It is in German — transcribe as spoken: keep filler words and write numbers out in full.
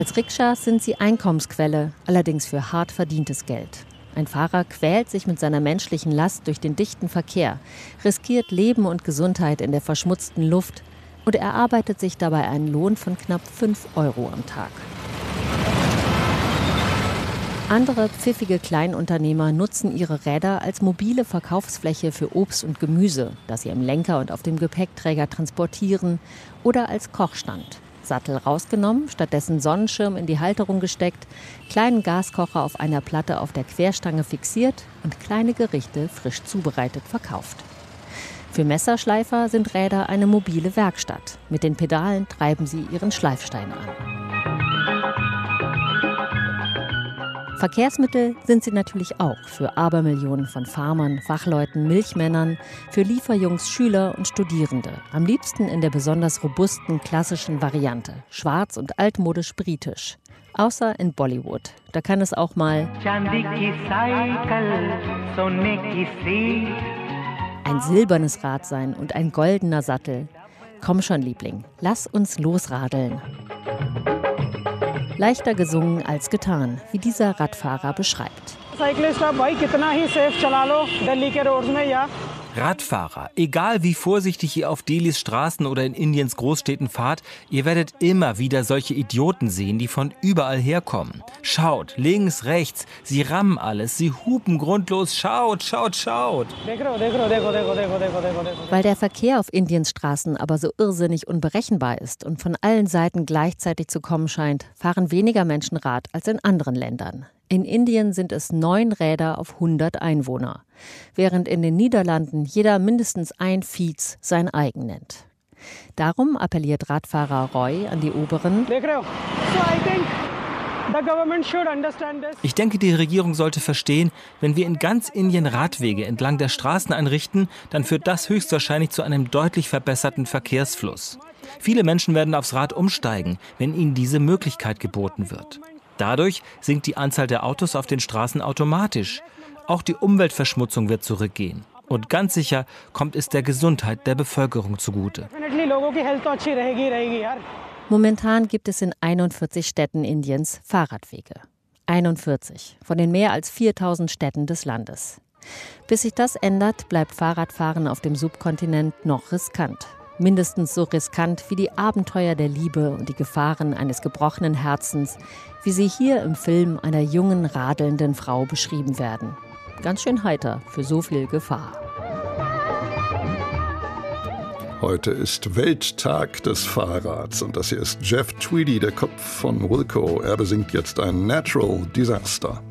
Als Rikschas sind sie Einkommensquelle, allerdings für hart verdientes Geld. Ein Fahrer quält sich mit seiner menschlichen Last durch den dichten Verkehr, riskiert Leben und Gesundheit in der verschmutzten Luft und erarbeitet sich dabei einen Lohn von knapp fünf Euro am Tag. Andere pfiffige Kleinunternehmer nutzen ihre Räder als mobile Verkaufsfläche für Obst und Gemüse, das sie im Lenker und auf dem Gepäckträger transportieren, oder als Kochstand. Sattel rausgenommen, stattdessen Sonnenschirm in die Halterung gesteckt, kleinen Gaskocher auf einer Platte auf der Querstange fixiert und kleine Gerichte frisch zubereitet verkauft. Für Messerschleifer sind Räder eine mobile Werkstatt. Mit den Pedalen treiben sie ihren Schleifstein an. Verkehrsmittel sind sie natürlich auch für Abermillionen von Farmern, Fachleuten, Milchmännern, für Lieferjungs, Schüler und Studierende. Am liebsten in der besonders robusten, klassischen Variante. Schwarz und altmodisch britisch. Außer in Bollywood. Da kann es auch mal ein silbernes Rad sein und ein goldener Sattel. Komm schon, Liebling, lass uns losradeln. Leichter gesungen als getan, wie dieser Radfahrer beschreibt. Radfahrer, egal wie vorsichtig ihr auf Delhis Straßen oder in Indiens Großstädten fahrt, ihr werdet immer wieder solche Idioten sehen, die von überall herkommen. Schaut, links, rechts, sie rammen alles, sie hupen grundlos, schaut, schaut, schaut. Weil der Verkehr auf Indiens Straßen aber so irrsinnig unberechenbar ist und von allen Seiten gleichzeitig zu kommen scheint, fahren weniger Menschen Rad als in anderen Ländern. In Indien sind es neun Räder auf hundert Einwohner, während in den Niederlanden jeder mindestens ein Fiez sein eigen nennt. Darum appelliert Radfahrer Roy an die Oberen. Ich denke, die Regierung sollte verstehen, wenn wir in ganz Indien Radwege entlang der Straßen einrichten, dann führt das höchstwahrscheinlich zu einem deutlich verbesserten Verkehrsfluss. Viele Menschen werden aufs Rad umsteigen, wenn ihnen diese Möglichkeit geboten wird. Dadurch sinkt die Anzahl der Autos auf den Straßen automatisch. Auch die Umweltverschmutzung wird zurückgehen. Und ganz sicher kommt es der Gesundheit der Bevölkerung zugute. Momentan gibt es in einundvierzig Städten Indiens Fahrradwege. einundvierzig von den mehr als viertausend Städten des Landes. Bis sich das ändert, bleibt Fahrradfahren auf dem Subkontinent noch riskant. Mindestens so riskant wie die Abenteuer der Liebe und die Gefahren eines gebrochenen Herzens, wie sie hier im Film einer jungen, radelnden Frau beschrieben werden. Ganz schön heiter für so viel Gefahr. Heute ist Welttag des Fahrrads und das hier ist Jeff Tweedy, der Kopf von Wilco. Er besingt jetzt ein Natural Disaster.